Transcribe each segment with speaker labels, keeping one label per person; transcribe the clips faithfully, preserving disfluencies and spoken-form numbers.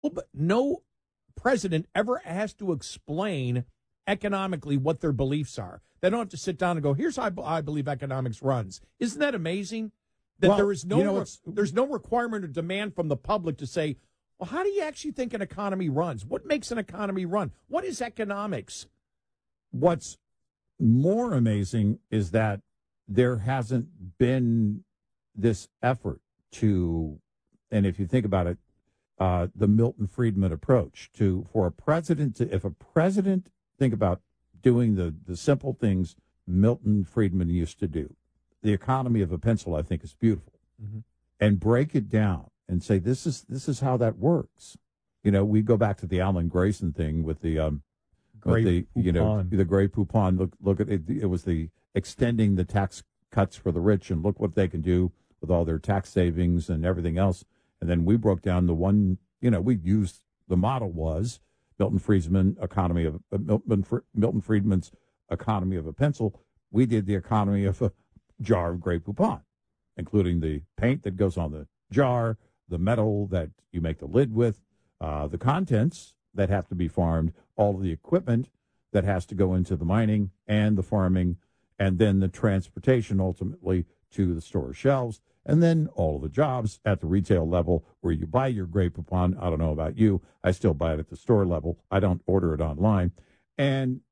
Speaker 1: Well, but no president ever has to explain economically what their beliefs are. They don't have to sit down and go, here's how I, b- I believe economics runs. Isn't that amazing? That
Speaker 2: Well,
Speaker 1: there is no
Speaker 2: you know,
Speaker 1: re-
Speaker 2: it's-
Speaker 1: there's no requirement or demand from the public to say, well, how do you actually think an economy runs? What makes an economy run? What is economics?
Speaker 2: What's more amazing is that there hasn't been this effort to, and if you think about it, uh, the Milton Friedman approach to for a president to, if a president think about doing the the simple things Milton Friedman used to do, the economy of a pencil, I think is beautiful,
Speaker 1: Mm-hmm.
Speaker 2: and break it down and say this is this is how that works. You know, we go back to the Alan Grayson thing with the um,
Speaker 1: Great
Speaker 2: with the you know
Speaker 1: Poupon.
Speaker 2: the Great Poupon. Look look at it. It was the extending the tax cuts for the rich, and look what they can do with all their tax savings and everything else. And then we broke down the one. You know, we used the model was Milton Friedman economy of uh, Milton Milton Friedman's economy of a pencil. We did the economy of a jar of Grey Poupon, including the paint that goes on the jar, the metal that you make the lid with, uh, the contents that have to be farmed, all of the equipment that has to go into the mining and the farming, and then the transportation ultimately to the store shelves, and then all of the jobs at the retail level where you buy your Grey Poupon. I don't know about you. I still buy it at the store level. I don't order it online. And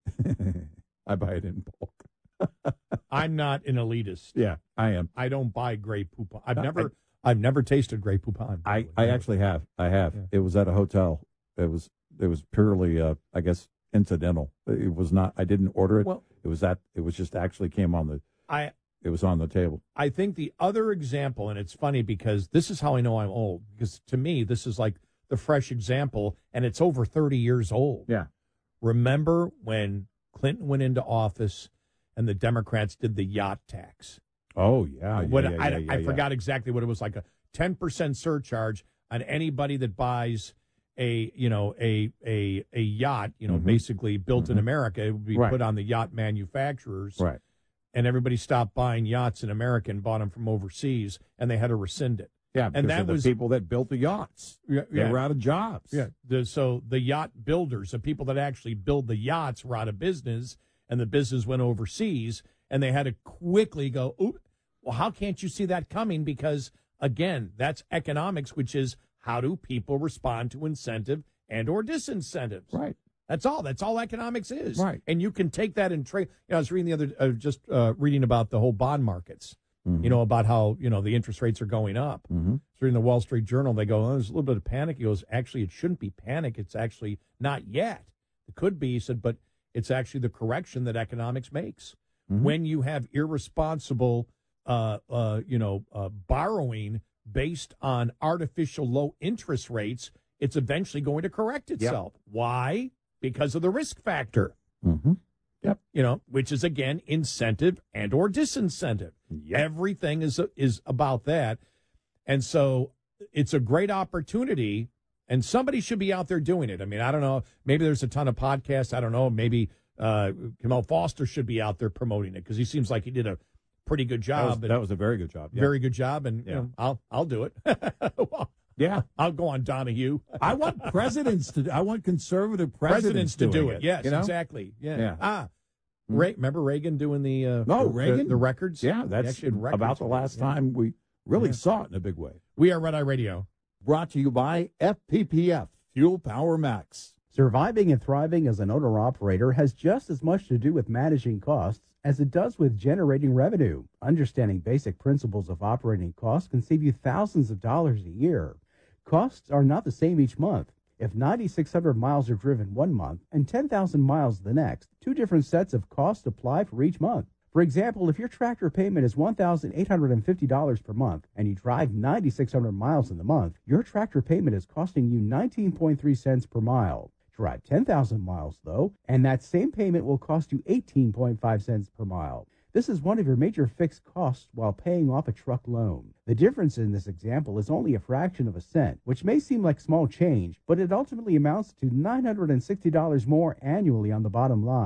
Speaker 2: I buy it in bulk.
Speaker 1: I'm not an elitist.
Speaker 2: Yeah, I am.
Speaker 1: I don't buy Grey Poupon. I've
Speaker 2: I-
Speaker 1: never I, have never tasted Grey Poupon.
Speaker 2: I, I actually have. I have.
Speaker 1: Yeah.
Speaker 2: It was at a hotel. It was it was purely, uh, I guess, incidental. It was not. I didn't order it.
Speaker 1: Well,
Speaker 2: it was that. It was just actually came on the.
Speaker 1: I
Speaker 2: It was on the table.
Speaker 1: I think the other example, and it's funny because this is how I know I'm old, because to me, this is like the fresh example, and it's over thirty years old.
Speaker 2: Yeah.
Speaker 1: Remember when Clinton went into office and the Democrats did the yacht tax?
Speaker 2: Oh yeah. yeah,
Speaker 1: what,
Speaker 2: yeah,
Speaker 1: I,
Speaker 2: yeah, yeah,
Speaker 1: I
Speaker 2: yeah.
Speaker 1: forgot exactly what it was, like a ten percent surcharge on anybody that buys a, you know, a a a yacht, you know,
Speaker 2: Mhm.
Speaker 1: basically built in
Speaker 2: Mhm.
Speaker 1: America. It would be
Speaker 2: Right.
Speaker 1: put on the yacht manufacturers.
Speaker 2: Right.
Speaker 1: And everybody stopped buying yachts in America and bought them from overseas, and they had to rescind it.
Speaker 2: Yeah.
Speaker 1: And
Speaker 2: because
Speaker 1: that
Speaker 2: of the
Speaker 1: was-
Speaker 2: people that built the yachts.
Speaker 1: Yeah,
Speaker 2: They were out of jobs.
Speaker 1: yeah. The, so the yacht builders, the people that actually build the yachts, were out of business, and the business went overseas, and they had to quickly go, "Ooh, well, how can't you see that coming?" Because again, that's economics, which is how do people respond to incentive and or disincentives.
Speaker 2: Right.
Speaker 1: That's all. That's all economics is.
Speaker 2: Right.
Speaker 1: And you can take that and trade. You know, I was reading the other, uh, just uh, reading about the whole bond markets.
Speaker 2: Mhm.
Speaker 1: You know, about how, you know, the interest rates are going up.
Speaker 2: Mm-hmm.
Speaker 1: So reading the Wall Street Journal, they go, oh, there's a little bit of panic. He goes, actually, it shouldn't be panic. It's actually not yet. It could be, he said, but it's actually the correction that economics makes.
Speaker 2: Mhm.
Speaker 1: When you have irresponsible, uh, uh, you know, uh, borrowing based on artificial low interest rates, it's eventually going to correct itself. Why? Because of the risk factor,
Speaker 2: Mm-hmm. Yep.
Speaker 1: you know, which is, again, incentive and or disincentive.
Speaker 2: Yep.
Speaker 1: Everything is is about that. And so it's a great opportunity, and somebody should be out there doing it. I mean, I don't know. Maybe there's a ton of podcasts. I don't know. Maybe uh, Kamel Foster should be out there promoting it because he seems like he did a pretty good
Speaker 2: That
Speaker 1: job.
Speaker 2: was,
Speaker 1: and
Speaker 2: that was a very good job. Yeah.
Speaker 1: Very good job. And you
Speaker 2: Yeah.
Speaker 1: know, I'll I'll do it. Well,
Speaker 2: Yeah.
Speaker 1: I'll go on Donahue.
Speaker 2: I want presidents to. I want conservative presidents,
Speaker 1: Presidents to do
Speaker 2: doing
Speaker 1: it. Yes,
Speaker 2: you know?
Speaker 1: exactly. Yeah.
Speaker 2: Yeah.
Speaker 1: Ah,
Speaker 2: Hmm.
Speaker 1: Ray, remember Reagan doing the uh,
Speaker 2: No,
Speaker 1: the,
Speaker 2: Reagan?
Speaker 1: the, the records?
Speaker 2: Yeah,
Speaker 1: He
Speaker 2: that's
Speaker 1: actually had records
Speaker 2: about the
Speaker 1: of it,
Speaker 2: last
Speaker 1: yeah.
Speaker 2: time we really
Speaker 1: Yeah.
Speaker 2: saw it in a big way.
Speaker 1: We are Red Eye Radio.
Speaker 2: Brought to you by F P P F, Fuel Power Max.
Speaker 3: Surviving and thriving as an owner-operator has just as much to do with managing costs as it does with generating revenue. Understanding basic principles of operating costs can save you thousands of dollars a year. Costs are not the same each month. If nine thousand six hundred miles are driven one month and ten thousand miles the next, two different sets of costs apply for each month. For example, if your tractor payment is one thousand eight hundred fifty dollars per month and you drive nine thousand six hundred miles in the month, your tractor payment is costing you nineteen point three cents per mile. Drive ten thousand miles, though, and that same payment will cost you eighteen point five cents per mile. This is one of your major fixed costs while paying off a truck loan. The difference in this example is only a fraction of a cent, which may seem like small change, but it ultimately amounts to nine hundred sixty dollars more annually on the bottom line.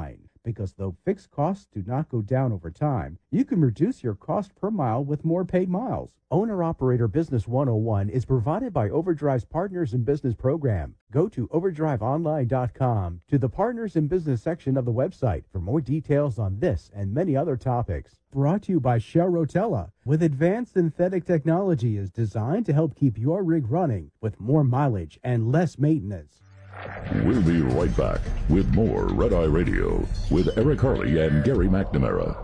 Speaker 3: because though fixed costs do not go down over time, you can reduce your cost per mile with more paid miles. Owner-Operator Business one oh one is provided by Overdrive's Partners in Business program. Go to overdrive online dot com to the Partners in Business section of the website for more details on this and many other topics. Brought to you by Shell Rotella, with advanced synthetic technology is designed to help keep your rig running with more mileage and less maintenance.
Speaker 4: We'll be right back with more Red Eye Radio with Eric Harley and Gary McNamara.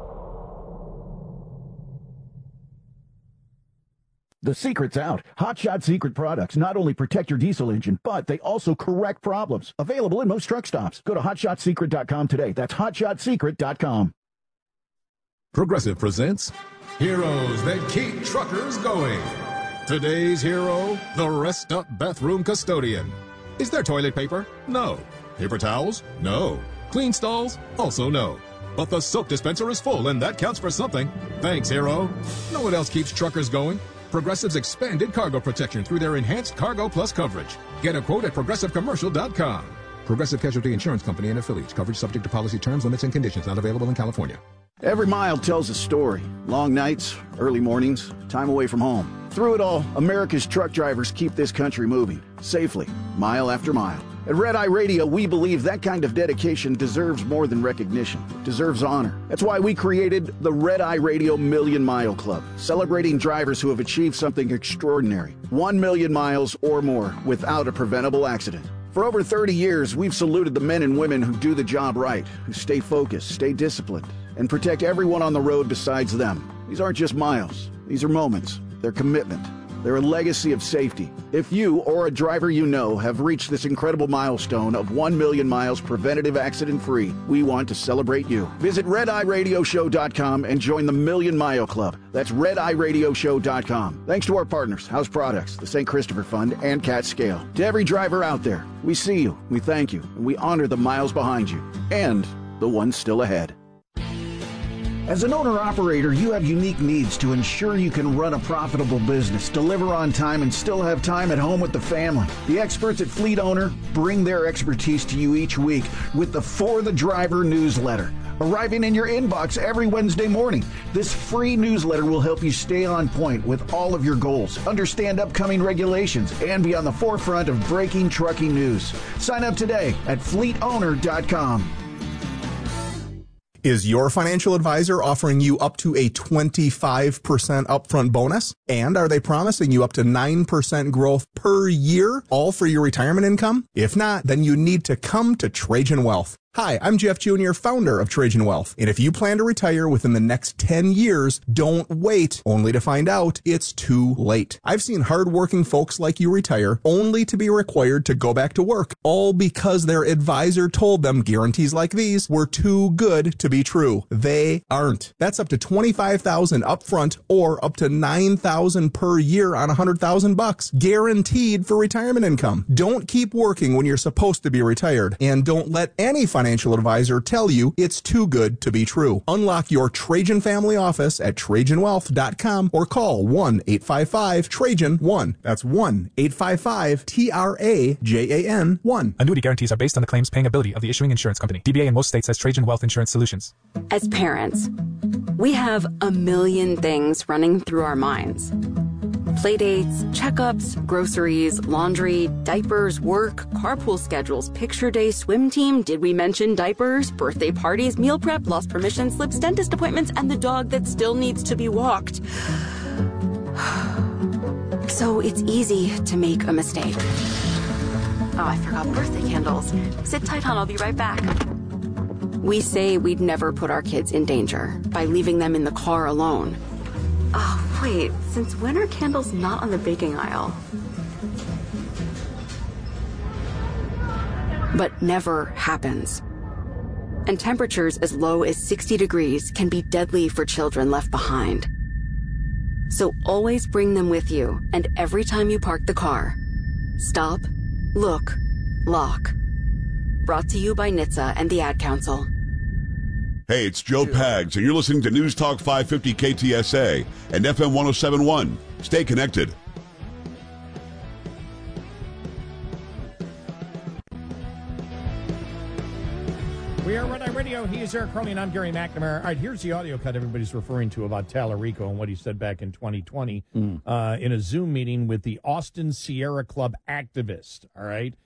Speaker 5: The secret's out. Hot Shot Secret products not only protect your diesel engine, but they also correct problems. Available in most truck stops. Go to hot shot secret dot com today. That's hot shot secret dot com.
Speaker 6: Progressive presents Heroes That Keep Truckers Going. Today's hero, the Rest Up Bathroom Custodian. Is there toilet paper? No. Paper towels? No. Clean stalls? Also no. But the soap dispenser is full, and that counts for something. Thanks, hero. Know what else keeps truckers going? Progressive's expanded cargo protection through their enhanced Cargo Plus coverage. Get a quote at progressive commercial dot com. Progressive Casualty Insurance Company and affiliates. Coverage subject to policy terms, limits, and conditions. Not available in California.
Speaker 5: Every mile tells a story. Long nights, early mornings, time away from home. Through it all, America's truck drivers keep this country moving, safely, mile after mile. At Red Eye Radio, we believe that kind of dedication deserves more than recognition. It deserves honor. That's why we created the Red Eye Radio Million Mile Club, celebrating drivers who have achieved something extraordinary. One million miles or more without a preventable accident. For over thirty years, we've saluted the men and women who do the job right, who stay focused, stay disciplined, and protect everyone on the road besides them. These aren't just miles. These are moments. They're commitment. They're a legacy of safety. If you or a driver you know have reached this incredible milestone of one million miles preventative accident-free, we want to celebrate you. Visit red eye radio show dot com and join the Million Mile Club. That's red eye radio show dot com. Thanks to our partners, House Products, the Saint Christopher Fund, and Cat Scale. To every driver out there, we see you, we thank you, and we honor the miles behind you and the ones still ahead. As an owner-operator, you have unique needs to ensure you can run a profitable business, deliver on time, and still have time at home with the family. The experts at Fleet Owner bring their expertise to you each week with the For the Driver newsletter, arriving in your inbox every Wednesday morning. This free newsletter will help you stay on point with all of your goals, understand upcoming regulations, and be on the forefront of breaking trucking news. Sign up today at fleet owner dot com.
Speaker 7: Is your financial advisor offering you up to a twenty-five percent upfront bonus? And are they promising you up to nine percent growth per year, all for your retirement income? If not, then you need to come to Trajan Wealth. Hi, I'm Jeff Junior, founder of Trajan Wealth. And if you plan to retire within the next ten years, don't wait only to find out it's too late. I've seen hardworking folks like you retire only to be required to go back to work, all because their advisor told them guarantees like these were too good to be true. They aren't. That's up to twenty-five thousand dollars upfront or up to nine thousand dollars per year on one hundred thousand bucks, guaranteed for retirement income. Don't keep working when you're supposed to be retired, and don't let any financial financial advisor tell you it's too good to be true. Unlock your Trajan family office at trajan wealth dot com or call one eight five five Trajan one. That's one eight five five T R A J A N one.
Speaker 8: Annuity guarantees are based on the claims paying ability of the issuing insurance company. D B A in most states has Trajan Wealth Insurance Solutions.
Speaker 9: As parents, we have a million things running through our minds. Playdates, checkups, groceries, laundry, diapers, work, carpool schedules, picture day, swim team, did we mention diapers, birthday parties, meal prep, lost permission slips, dentist appointments, and the dog that still needs to be walked. So it's easy to make a mistake. Oh, I forgot birthday candles. Sit tight, hon, I'll be right back. We say we'd never put our kids in danger by leaving them in the car alone. Oh, wait, since when are candles not on the baking aisle? But never happens. And temperatures as low as sixty degrees can be deadly for children left behind. So always bring them with you, and every time you park the car, stop, look, lock. Brought to you by N H T S A and the Ad Council.
Speaker 10: Hey, it's Joe Pags, and you're listening to News Talk five fifty K T S A and F M one oh seven point one. Stay connected.
Speaker 1: We are Red Eye Radio. He is Eric Carly, and I'm Gary McNamara. All right, here's the audio cut everybody's referring to about Tallarico and what he said back in twenty twenty
Speaker 2: Mm.
Speaker 1: uh, in a Zoom meeting with the Austin Sierra Club activist. All right.